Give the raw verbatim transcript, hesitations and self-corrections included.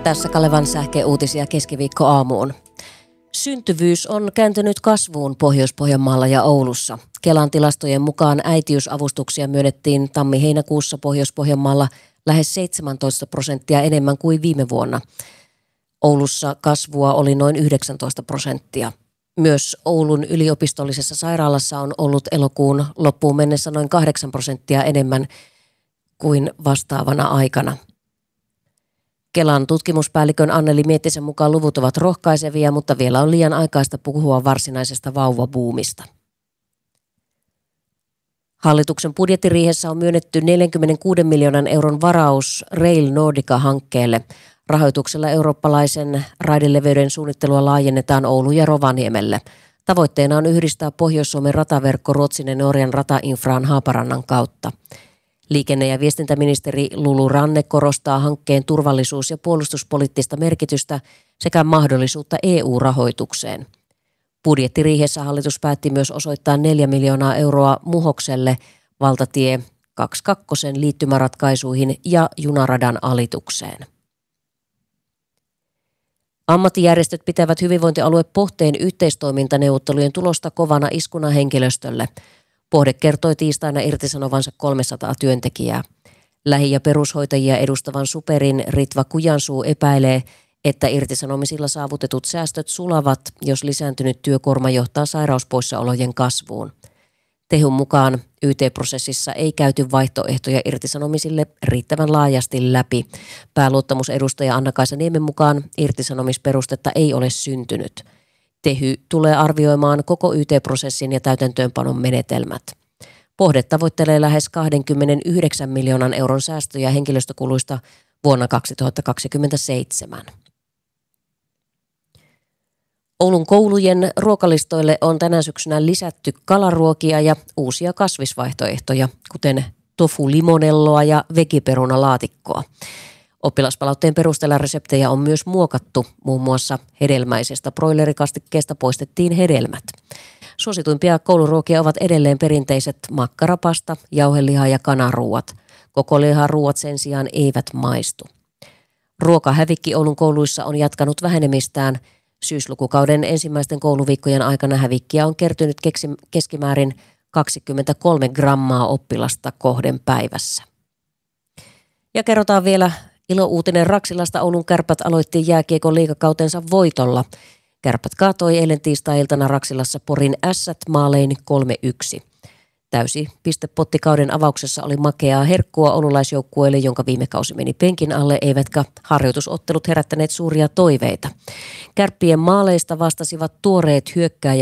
Tässä Kalevan sähkeuutisia keskiviikko aamuun. Syntyvyys on kääntynyt kasvuun Pohjois-Pohjanmaalla ja Oulussa. Kelan tilastojen mukaan äitiysavustuksia myönnettiin tammi-heinäkuussa Pohjois-Pohjanmaalla lähes seitsemäntoista prosenttia enemmän kuin viime vuonna. Oulussa kasvua oli noin yhdeksäntoista prosenttia. Myös Oulun yliopistollisessa sairaalassa on ollut elokuun loppuun mennessä noin kahdeksan prosenttia enemmän kuin vastaavana aikana. Kelan tutkimuspäällikön Anneli Miettisen mukaan luvut ovat rohkaisevia, mutta vielä on liian aikaista puhua varsinaisesta vauvabuumista. Hallituksen budjettiriihessä on myönnetty neljänkymmenenkuuden miljoonan euron varaus Rail Nordica-hankkeelle. Rahoituksella eurooppalaisen raideleveyden suunnittelua laajennetaan Ouluun ja Rovaniemelle. Tavoitteena on yhdistää Pohjois-Suomen rataverkko Ruotsin ja Norjan ratainfraan Haaparannan kautta. Liikenne- ja viestintäministeri Lulu Ranne korostaa hankkeen turvallisuus- ja puolustuspoliittista merkitystä sekä mahdollisuutta E U-rahoitukseen. Budjettiriihessä hallitus päätti myös osoittaa neljä miljoonaa euroa Muhokselle valtatie kaksikymmentäkaksi liittymäratkaisuihin ja junaradan alitukseen. Ammattijärjestöt pitävät hyvinvointialue Pohteen yhteistoimintaneuvottelujen tulosta kovana iskuna henkilöstölle. Pohde kertoi tiistaina irtisanovansa kolmesataa työntekijää. Lähi- ja perushoitajia edustavan Superin Ritva Kujansuu epäilee, että irtisanomisilla saavutetut säästöt sulavat, jos lisääntynyt työkuorma johtaa sairauspoissaolojen kasvuun. Tehun mukaan Y T-prosessissa ei käyty vaihtoehtoja irtisanomisille riittävän laajasti läpi. Pääluottamusedustaja Anna-Kaisa Niemen mukaan irtisanomisperustetta ei ole syntynyt. Tehy tulee arvioimaan koko Y T-prosessin ja täytäntöönpanon menetelmät. Pohde tavoittelee lähes kaksikymmentäyhdeksän miljoonan euron säästöjä henkilöstökuluista vuonna kaksituhattakaksikymmentäseitsemän. Oulun koulujen ruokalistoille on tänä syksynä lisätty kalaruokia ja uusia kasvisvaihtoehtoja, kuten tofu-limonelloa ja vegiperunalaatikkoa. Oppilaspalautteen perusteella reseptejä on myös muokattu, muun muassa hedelmäisestä broilerikastikkeesta poistettiin hedelmät. Suosituimpia kouluruokia ovat edelleen perinteiset makkarapasta, jauheliha ja kanaruuat. Koko liharuuat sen sijaan eivät maistu. Ruokahävikki Oulun kouluissa on jatkanut vähenemistään. Syyslukukauden ensimmäisten kouluviikkojen aikana hävikkiä on kertynyt keskimäärin kaksikymmentäkolme grammaa oppilasta kohden päivässä. Ja kerrotaan vielä ilouutinen Raksilasta. Oulun Kärpät aloitti jääkiekon liigakautensa voitolla. Kärpät kaatoi eilen tiistai-iltana Raksilassa Porin Ässät maalein kolme yksi. Täysi pistepotti kauden avauksessa oli makeaa herkkua oululaisjoukkueelle, jonka viime kausi meni penkin alle, eivätkä harjoitusottelut herättäneet suuria toiveita. Kärppien maaleista vastasivat tuoreet hyökkääjät